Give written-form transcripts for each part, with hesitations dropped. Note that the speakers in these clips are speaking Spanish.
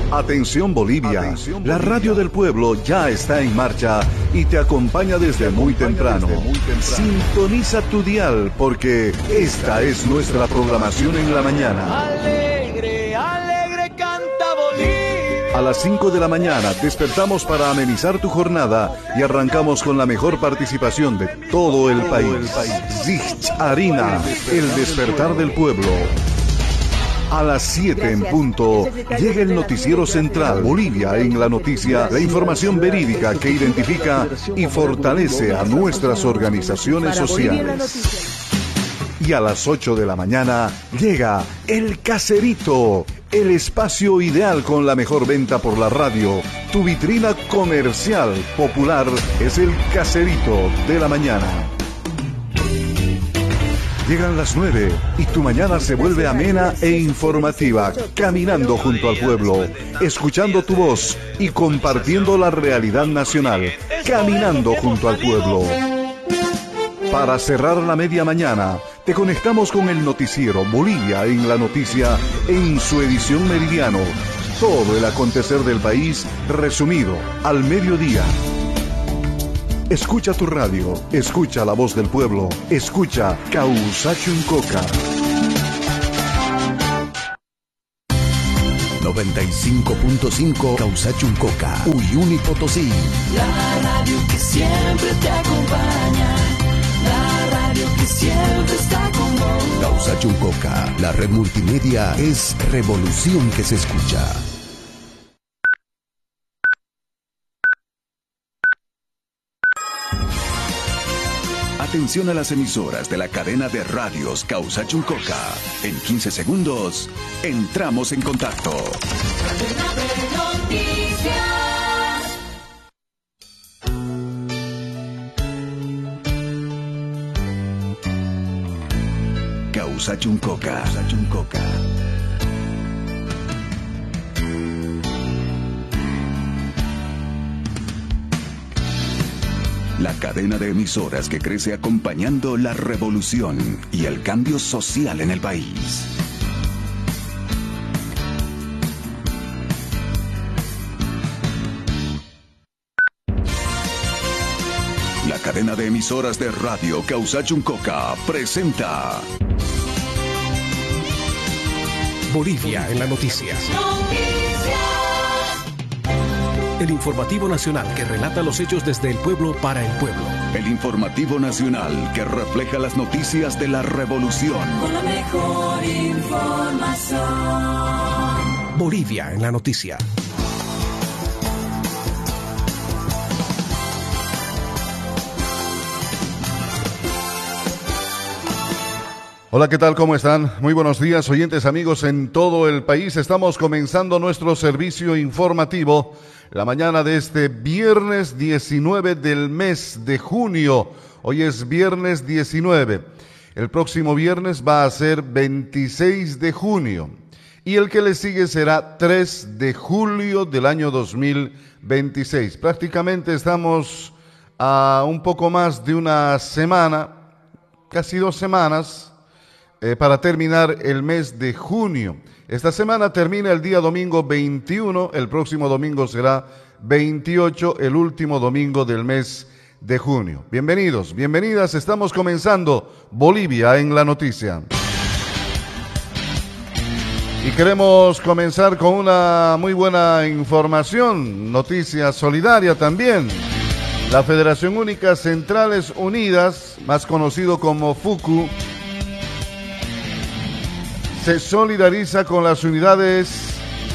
Atención Bolivia, la radio del pueblo ya está en marcha y te acompaña desde muy temprano. Sintoniza tu dial porque esta es nuestra programación en la mañana. Alegre, alegre canta Bolivia. A las 5 de la mañana despertamos para amenizar tu jornada y arrancamos con la mejor participación de todo el país. Zich Harina, el despertar del pueblo. A las 7 en punto, llega el noticiero central, Bolivia en la noticia, la información verídica que identifica y fortalece a nuestras organizaciones sociales. Y a las 8 de la mañana, llega El Caserito, el espacio ideal con la mejor venta por la radio. Tu vitrina comercial popular es El Caserito de la mañana. Llegan las 9 y tu mañana se vuelve amena e informativa, caminando junto al pueblo, escuchando tu voz y compartiendo la realidad nacional, caminando junto al pueblo. Para cerrar la media mañana, te conectamos con el noticiero Bolivia en la noticia en su edición meridiano. Todo el acontecer del país resumido al mediodía. Escucha tu radio, escucha la voz del pueblo, escucha Causachuncoca. 95.5 Causachuncoca, Uyuni Potosí. La radio que siempre te acompaña, la radio que siempre está con vos. Causachuncoca, la red multimedia es revolución que se escucha. Atención a las emisoras de la cadena de radios Causachuncoca. En 15 segundos, entramos en contacto. Causachuncoca. La cadena de emisoras que crece acompañando la revolución y el cambio social en el país. La cadena de emisoras de radio Causachuncoca presenta Bolivia en la noticia. El informativo nacional que relata los hechos desde el pueblo para el pueblo. El informativo nacional que refleja las noticias de la revolución. Con la mejor información. Bolivia en la noticia. Hola, ¿qué tal? ¿Cómo están? Muy buenos días, oyentes, amigos en todo el país. Estamos comenzando nuestro servicio informativo la mañana de este viernes 19 del mes de junio. Hoy es viernes 19. El próximo viernes va a ser 26 de junio. Y el que le sigue será 3 de julio del año 2026. Prácticamente estamos a un poco más de una semana, casi 2 semanas, para terminar el mes de junio. Esta semana termina el día domingo 21, el próximo domingo será 28, el último domingo del mes de junio. Bienvenidos, bienvenidas, estamos comenzando Bolivia en la noticia. Y queremos comenzar con una muy buena información, noticia solidaria también. La Federación Única Centrales Unidas, más conocido como FUCU, se solidariza con las unidades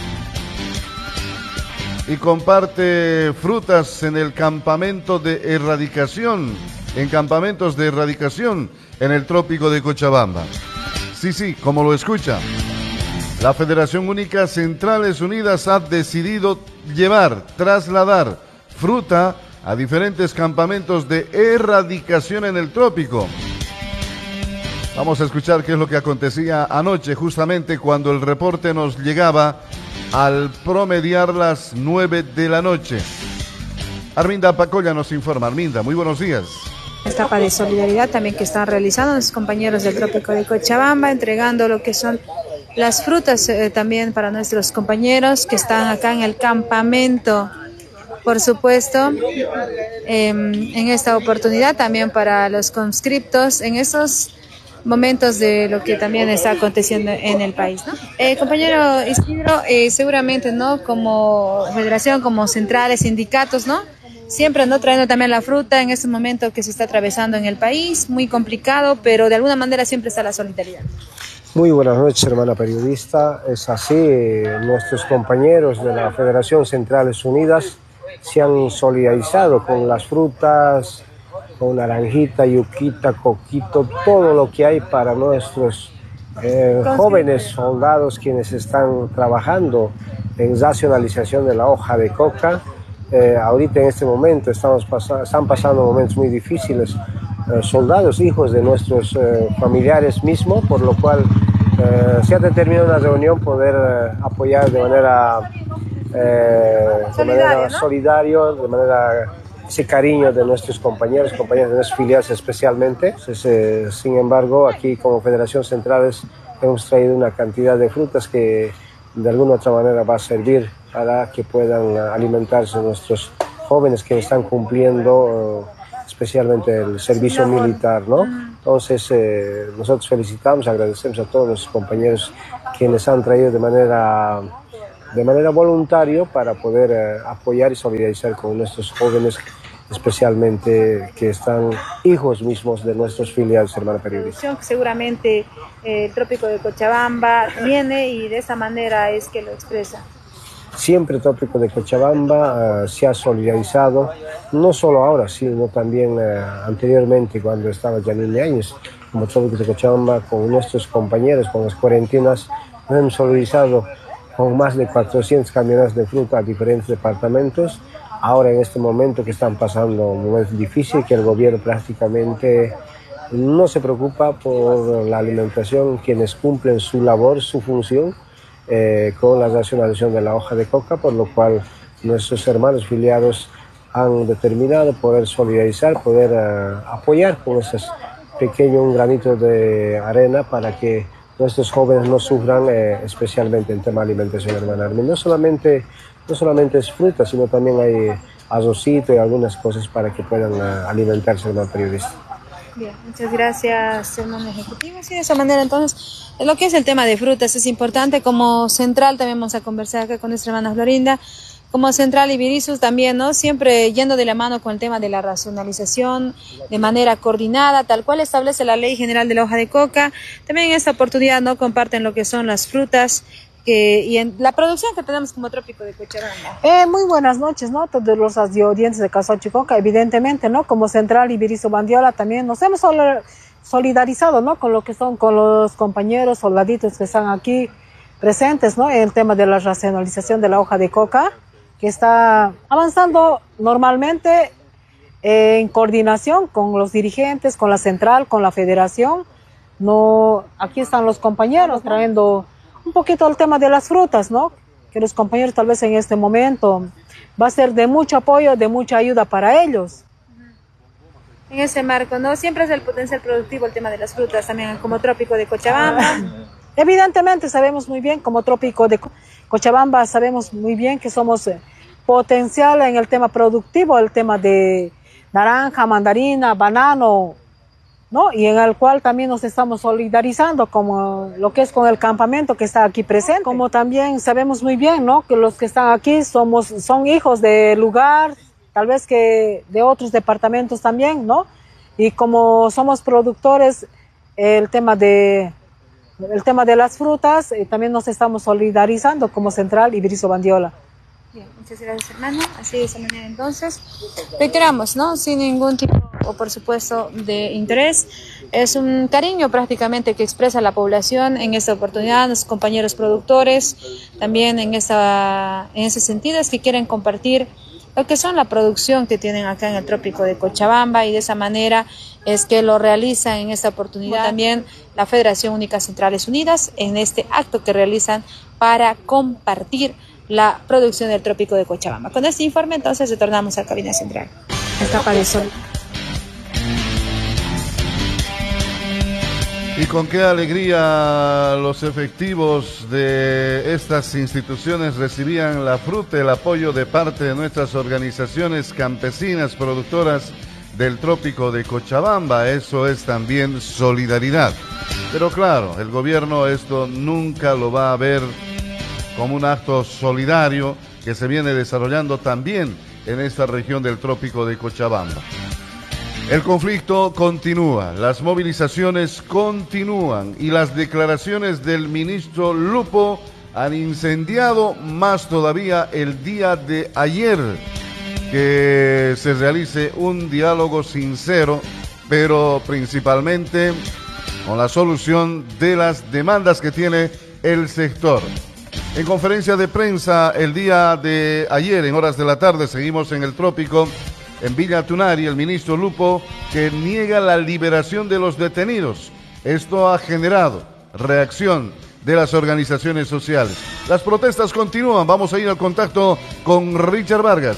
y comparte frutas en el campamento de erradicación, en campamentos de erradicación en el trópico de Cochabamba. Sí, como lo escucha. La Federación Única Centrales Unidas ha decidido trasladar fruta a diferentes campamentos de erradicación en el trópico. Vamos a escuchar qué es lo que acontecía anoche, justamente cuando el reporte nos llegaba al promediar las 9 de la noche. Arminda Pacolla nos informa. Arminda, muy buenos días. Etapa de solidaridad también que están realizando nuestros compañeros del trópico de Cochabamba, entregando lo que son las frutas también para nuestros compañeros que están acá en el campamento. Por supuesto, en esta oportunidad también para los conscriptos en esos momentos de lo que también está aconteciendo en el país, ¿no? Compañero Isidro, seguramente, ¿no? Como federación, como centrales, sindicatos, ¿no? Siempre, ¿no? Trayendo también la fruta en este momento que se está atravesando en el país, muy complicado, pero de alguna manera siempre está la solidaridad. Muy buenas noches, hermana periodista. Es así, nuestros compañeros de la Federación Centrales Unidas se han solidarizado con las frutas, con naranjita, yuquita, coquito, todo lo que hay para nuestros jóvenes soldados quienes están trabajando en racionalización de la hoja de coca. Ahorita en este momento están pasando momentos muy difíciles, soldados, hijos de nuestros familiares mismos, por lo cual se ha determinado una reunión poder apoyar de manera solidaria, de manera ese cariño de nuestros compañeros de nuestras filiales especialmente. Entonces, sin embargo, aquí como Federación Centrales hemos traído una cantidad de frutas que de alguna otra manera va a servir para que puedan alimentarse nuestros jóvenes que están cumpliendo especialmente el servicio militar, ¿no? Entonces, nosotros felicitamos, agradecemos a todos los compañeros quienes han traído de manera voluntaria para poder apoyar y solidarizar con nuestros jóvenes, especialmente que están hijos mismos de nuestros filiales, hermana periodista. Seguramente el trópico de Cochabamba viene y de esa manera es que lo expresa. Siempre el trópico de Cochabamba se ha solidarizado, no solo ahora, sino también anteriormente cuando estaba Janine Áñez, como trópico de Cochabamba, con nuestros compañeros, con las cuarentenas, nos hemos solidarizado con más de 400 camionetas de fruta a diferentes departamentos. Ahora en este momento que están pasando un momento difícil, que el gobierno prácticamente no se preocupa por la alimentación, quienes cumplen su labor, su función, con la racionalización de la hoja de coca, por lo cual nuestros hermanos filiados han determinado poder solidarizar, poder apoyar con ese pequeño granito de arena para que nuestros jóvenes no sufran, especialmente en tema de alimentación, hermana Armin. No solamente es fruta, sino también hay arrocito y algunas cosas para que puedan alimentarse, hermano periodista. Bien, muchas gracias, hermano ejecutivo. Sí, de esa manera, entonces, lo que es el tema de frutas es importante. Como central también vamos a conversar acá con nuestra hermana Florinda. Como central Iberisus también, ¿no? Siempre yendo de la mano con el tema de la racionalización de manera coordinada, tal cual establece la Ley General de la Hoja de Coca. También en esta oportunidad, ¿no? Comparten lo que son las frutas y en la producción que tenemos como trópico de Cochabamba. Muy buenas noches, ¿no? Todos los audientes de Casachicoca, evidentemente, ¿no? Como central Iberizo Bandiola también nos hemos solidarizado, ¿no? Con lo que son, con los compañeros soldaditos que están aquí presentes, ¿no? En el tema de la racionalización de la hoja de coca, que está avanzando normalmente en coordinación con los dirigentes, con la central, con la federación. No, aquí están los compañeros trayendo un poquito el tema de las frutas, ¿no? Que los compañeros tal vez en este momento va a ser de mucho apoyo, de mucha ayuda para ellos. En ese marco, ¿no? Siempre es el potencial productivo el tema de las frutas, también como trópico de Cochabamba. Evidentemente sabemos muy bien, como trópico de Cochabamba, sabemos muy bien que somos potencial en el tema productivo, el tema de naranja, mandarina, banano, ¿no? Y en el cual también nos estamos solidarizando, como lo que es con el campamento que está aquí presente. Como también sabemos muy bien, ¿no? Que los que están aquí son hijos del lugar, tal vez que de otros departamentos también, ¿no? Y como somos productores, el tema de las frutas, también nos estamos solidarizando como Central Iberizo Bandiola. Bien, muchas gracias, hermano. Así de esa manera, entonces, reiteramos, ¿no? Sin ningún tipo, o por supuesto, de interés. Es un cariño prácticamente que expresa la población en esta oportunidad, los compañeros productores, también en ese sentido es que quieren compartir lo que son la producción que tienen acá en el trópico de Cochabamba, y de esa manera es que lo realizan en esta oportunidad también la Federación Única Centrales Unidas en este acto que realizan para compartir la producción del trópico de Cochabamba. Con este informe entonces retornamos a la cabina central. Capa de sol. Y con qué alegría los efectivos de estas instituciones recibían la fruta, el apoyo de parte de nuestras organizaciones campesinas productoras del trópico de Cochabamba. Eso es también solidaridad. Pero claro, el gobierno esto nunca lo va a ver como un acto solidario que se viene desarrollando también en esta región del trópico de Cochabamba. El conflicto continúa, las movilizaciones continúan y las declaraciones del ministro Lupo han incendiado más todavía el día de ayer que se realice un diálogo sincero, pero principalmente con la solución de las demandas que tiene el sector. En conferencia de prensa el día de ayer, en horas de la tarde, seguimos en el trópico, en Villa Tunari, el ministro Lupo, que niega la liberación de los detenidos. Esto ha generado reacción de las organizaciones sociales. Las protestas continúan. Vamos a ir al contacto con Richard Vargas.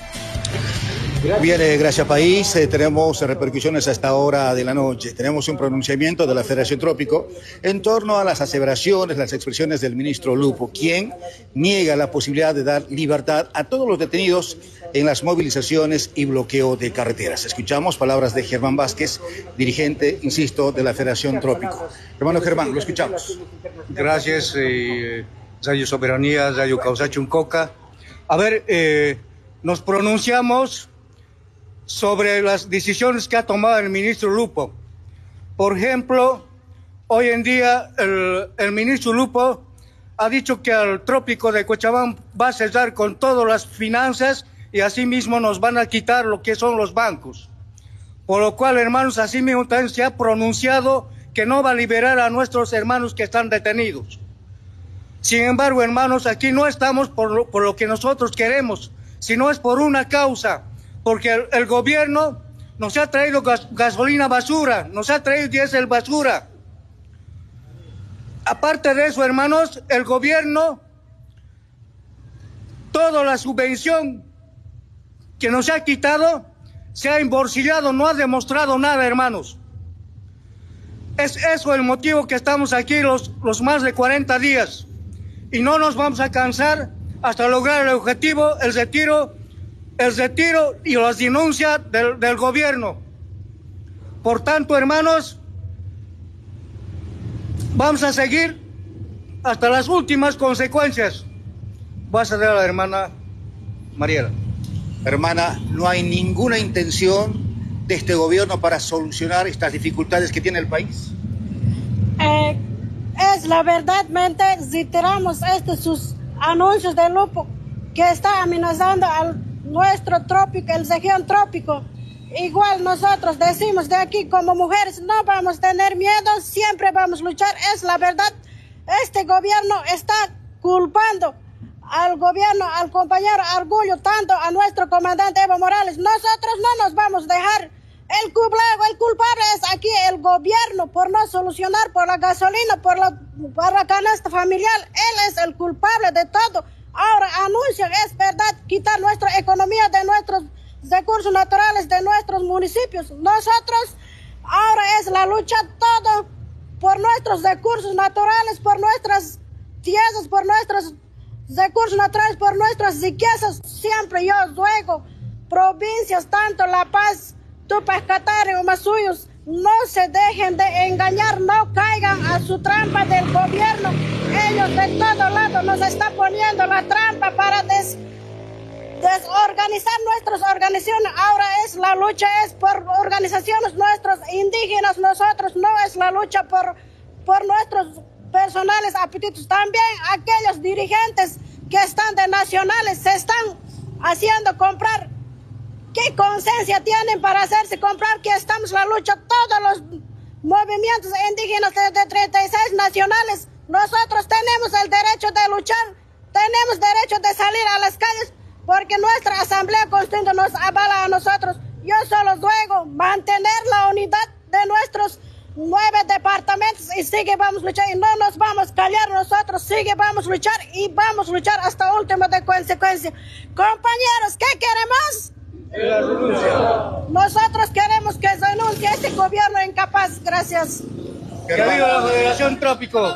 Bien, gracias país. Tenemos repercusiones a esta hora de la noche. Tenemos un pronunciamiento de la Federación Trópico en torno a las aseveraciones, las expresiones del ministro Lupo, quien niega la posibilidad de dar libertad a todos los detenidos en las movilizaciones y bloqueo de carreteras. Escuchamos palabras de Germán Vázquez, dirigente, insisto, de la Federación Trópico. Hermano Germán, lo escuchamos. Gracias, Radio Soberanía, Radio Causachuncoca. A ver, nos pronunciamos sobre las decisiones que ha tomado el ministro Lupo. Por ejemplo, hoy en día el ministro Lupo ha dicho que el trópico de Cochabamba va a cerrar con todas las finanzas y asimismo nos van a quitar lo que son los bancos. Por lo cual, hermanos, asimismo también se ha pronunciado que no va a liberar a nuestros hermanos que están detenidos. Sin embargo, hermanos, aquí no estamos por lo que nosotros queremos, sino es por una causa. Porque el gobierno nos ha traído gasolina basura, nos ha traído diésel basura. Aparte de eso, hermanos, el gobierno, toda la subvención que nos ha quitado, se ha embolsillado, no ha demostrado nada, hermanos. Es eso el motivo que estamos aquí los más de 40 días. Y no nos vamos a cansar hasta lograr el objetivo, el retiro y las denuncias del gobierno. Por tanto, hermanos, vamos a seguir hasta las últimas consecuencias. Voy a ceder a la hermana Mariela. Hermana, ¿no hay ninguna intención de este gobierno para solucionar estas dificultades que tiene el país? Es la verdad, reiteramos sus anuncios de Lupo que está amenazando al nuestro trópico, el región trópico. Igual nosotros decimos de aquí como mujeres, no vamos a tener miedo, siempre vamos a luchar, es la verdad. Este gobierno está culpando al gobierno, al compañero Argullo, tanto a nuestro comandante Evo Morales. Nosotros no nos vamos a dejar. El culpable es aquí el gobierno por no solucionar, por la gasolina, por la canasta familiar. Él es el culpable de todo. Ahora anuncian, es verdad, quitar nuestra economía de nuestros recursos naturales, de nuestros municipios. Nosotros, ahora es la lucha todo por nuestros recursos naturales, por nuestras tierras, por nuestros recursos naturales, por nuestras riquezas. Siempre yo ruego, provincias, tanto La Paz, Tupac Katari, Umasuyos, no se dejen de engañar, no caigan a su trampa del gobierno. Ellos de todo lado nos están poniendo la trampa para desorganizar nuestras organizaciones. Ahora es la lucha, es por organizaciones nuestros indígenas, nosotros, no es la lucha por nuestros personales apetitos. También aquellos dirigentes que están de nacionales se están haciendo comprar. ¿Qué conciencia tienen para hacerse comprar? Que estamos en la lucha, todos los movimientos indígenas de 36 nacionales. Nosotros tenemos el derecho de luchar, tenemos derecho de salir a las calles, porque nuestra Asamblea Constituyente nos avala a nosotros. Yo solo ruego mantener la unidad de nuestros 9 departamentos y sigue vamos a luchar y no nos vamos a callar nosotros, sigue vamos a luchar y vamos a luchar hasta última de consecuencia. Compañeros, ¿qué queremos? La renuncia. Nosotros queremos que renuncie este gobierno incapaz. Gracias. ¡Que viva la Federación Trópico!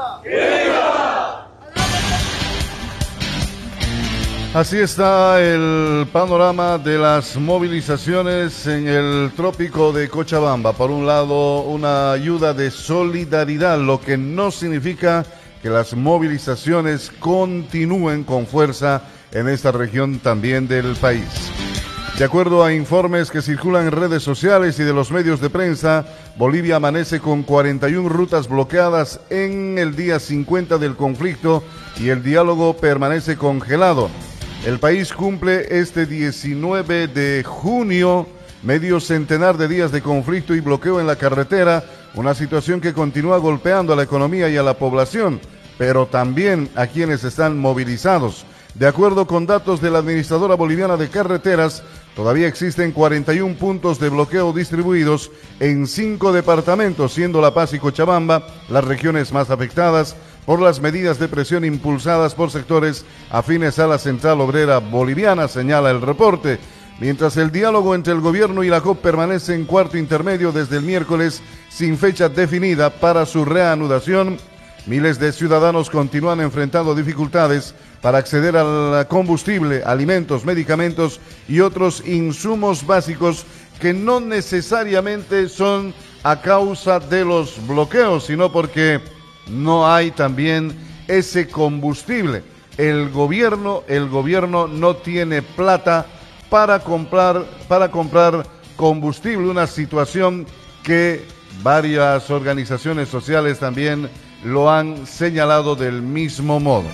Así está el panorama de las movilizaciones en el trópico de Cochabamba. Por un lado, una ayuda de solidaridad, lo que no significa que las movilizaciones continúen con fuerza en esta región también del país. De acuerdo a informes que circulan en redes sociales y de los medios de prensa, Bolivia amanece con 41 rutas bloqueadas en el día 50 del conflicto y el diálogo permanece congelado. El país cumple este 19 de junio medio centenar de días de conflicto y bloqueo en la carretera, una situación que continúa golpeando a la economía y a la población, pero también a quienes están movilizados. De acuerdo con datos de la Administradora Boliviana de Carreteras, todavía existen 41 puntos de bloqueo distribuidos en 5 departamentos, siendo La Paz y Cochabamba las regiones más afectadas por las medidas de presión impulsadas por sectores afines a la Central Obrera Boliviana, señala el reporte. Mientras el diálogo entre el gobierno y la COP permanece en cuarto intermedio desde el miércoles, sin fecha definida para su reanudación, miles de ciudadanos continúan enfrentando dificultades para acceder al combustible, alimentos, medicamentos y otros insumos básicos que no necesariamente son a causa de los bloqueos, sino porque no hay también ese combustible. El gobierno no tiene plata para comprar combustible, una situación que varias organizaciones sociales también lo han señalado del mismo modo.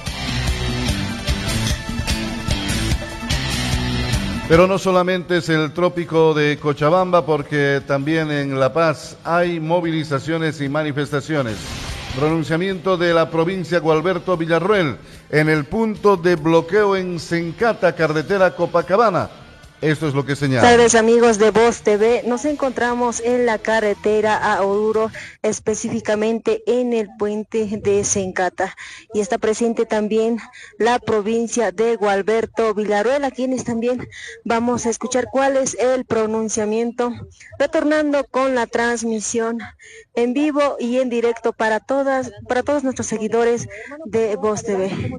Pero no solamente es el trópico de Cochabamba, porque también en La Paz hay movilizaciones y manifestaciones. Pronunciamiento de la provincia Gualberto Villarroel en el punto de bloqueo en Sencata, carretera Copacabana. Esto es lo que señala. Buenas tardes, amigos de Voz TV. Nos encontramos en la carretera a Oruro, específicamente en el puente de Sencata. Y está presente también la provincia de Gualberto Villarroel, a quienes también vamos a escuchar cuál es el pronunciamiento, retornando con la transmisión en vivo y en directo para todos nuestros seguidores de Voz TV.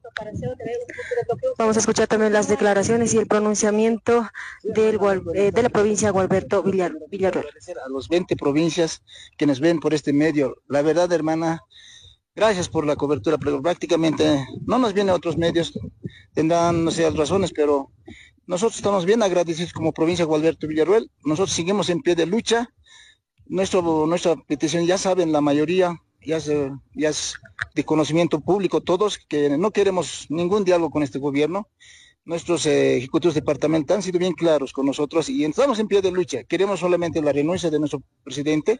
Vamos a escuchar también las declaraciones y el pronunciamiento de la provincia de Gualberto Villarroel. A los 20 provincias que nos ven por este medio, la verdad, hermana, gracias por la cobertura, pero prácticamente no nos vienen otros medios, tendrán, no sé, las razones, pero nosotros estamos bien agradecidos como provincia de Gualberto Villarroel. Nosotros seguimos en pie de lucha. Nuestra petición, ya saben, la mayoría, ya es de conocimiento público todos, que no queremos ningún diálogo con este gobierno. Nuestros ejecutivos departamentales han sido bien claros con nosotros y estamos en pie de lucha. Queremos solamente la renuncia de nuestro presidente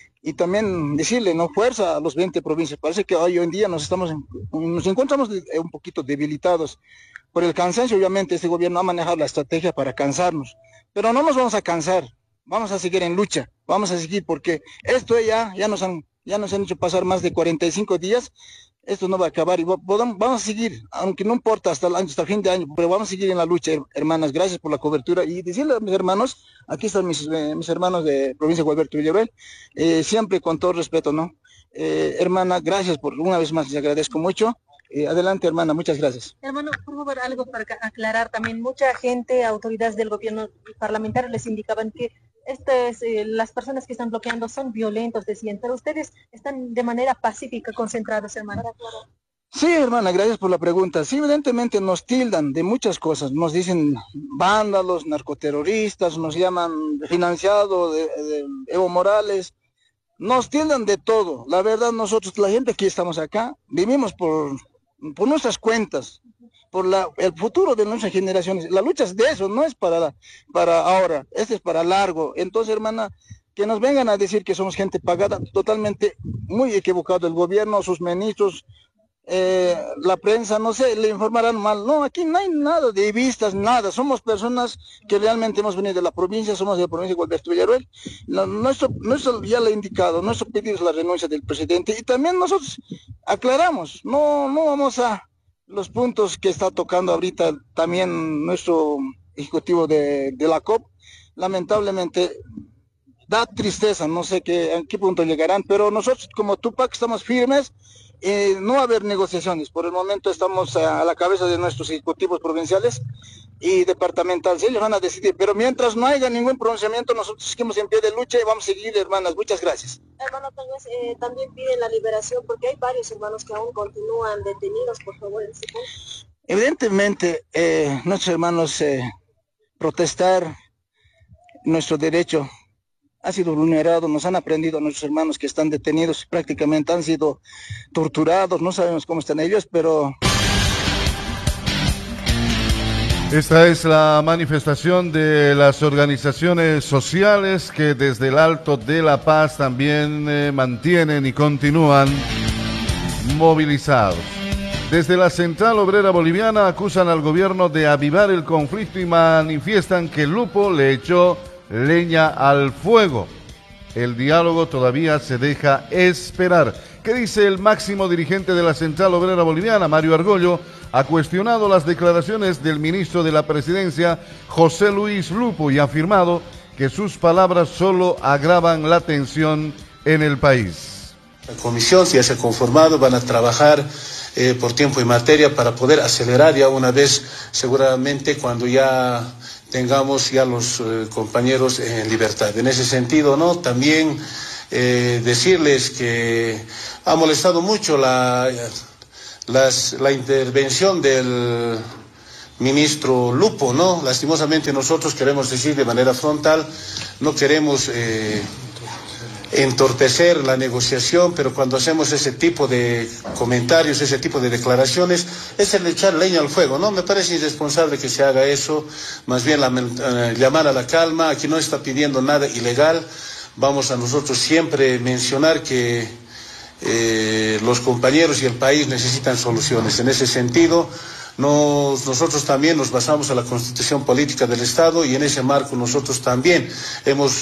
y también decirle, fuerza a los 20 provincias. Parece que hoy en día nos encontramos un poquito debilitados por el cansancio. Obviamente este gobierno ha manejado la estrategia para cansarnos, pero no nos vamos a cansar. Vamos a seguir en lucha, vamos a seguir porque esto ya nos han hecho pasar más de 45 días, esto no va a acabar y vamos a seguir, aunque no importa hasta fin de año, pero vamos a seguir en la lucha, hermanas. Gracias por la cobertura y decirle a mis hermanos, aquí están mis hermanos de provincia de Gualberto Villarroel, siempre con todo respeto, ¿no? Hermana, gracias una vez más, les agradezco mucho. Adelante, hermana, muchas gracias. Hermano, por favor, algo para aclarar también. Mucha gente, autoridades del gobierno parlamentario les indicaban que las personas que están bloqueando son violentos, decían, pero ustedes están de manera pacífica concentrados, hermano. Sí, hermana, gracias por la pregunta. Sí, evidentemente nos tildan de muchas cosas, nos dicen vándalos, narcoterroristas, nos llaman financiado de Evo Morales, nos tildan de todo. La verdad, nosotros, la gente que estamos acá, vivimos por nuestras cuentas, por el futuro de nuestras generaciones. La lucha es de eso, no es para ahora, es para largo. Entonces, hermana, que nos vengan a decir que somos gente pagada, totalmente muy equivocado el gobierno, sus ministros, la prensa, no sé, le informarán mal. No, aquí no hay nada de vistas, nada. Somos personas que realmente hemos venido de la provincia, somos de la provincia de Gualberto Villarroel. Nuestro ya le he indicado, nuestro pedido es la renuncia del presidente y también nosotros aclaramos, no vamos a los puntos que está tocando ahorita también nuestro ejecutivo de la COP. Lamentablemente da tristeza, no sé a qué punto llegarán, pero nosotros como Tupac estamos firmes. No va a haber negociaciones. Por el momento estamos a la cabeza de nuestros ejecutivos provinciales y departamentales. Ellos van a decidir, pero mientras no haya ningún pronunciamiento, nosotros seguimos en pie de lucha y vamos a seguir, hermanas. Muchas gracias. Hermano, también piden la liberación porque hay varios hermanos que aún continúan detenidos, por favor. Evidentemente, nuestros hermanos protestar nuestro derecho ha sido vulnerado, nos han aprendido nuestros hermanos que están detenidos, prácticamente han sido torturados, no sabemos cómo están ellos, pero... Esta es la manifestación de las organizaciones sociales que desde el Alto de La Paz también mantienen y continúan movilizados. Desde la Central Obrera Boliviana acusan al gobierno de avivar el conflicto y manifiestan que Lupo le echó leña al fuego. El diálogo todavía se deja esperar. ¿Qué dice el máximo dirigente de la Central Obrera Boliviana, Mario Argollo? Ha cuestionado las declaraciones del ministro de la Presidencia, José Luis Lupo, y ha afirmado que sus palabras solo agravan la tensión en el país. La comisión ya se ha conformado, van a trabajar por tiempo y materia para poder acelerar ya una vez, seguramente cuando ya tengamos ya los compañeros en libertad. En ese sentido, ¿no? También decirles que ha molestado mucho la intervención del ministro Lupo, ¿no? Lastimosamente nosotros queremos decir de manera frontal, no queremos entorpecer la negociación, pero cuando hacemos ese tipo de comentarios, ese tipo de declaraciones, es el echar leña al fuego, ¿no? Me parece irresponsable que se haga eso, más bien llamar a la calma. Aquí no está pidiendo nada ilegal. Vamos a nosotros siempre mencionar que los compañeros y el país necesitan soluciones. En ese sentido, nosotros también nos basamos en la Constitución Política del Estado y en ese marco nosotros también hemos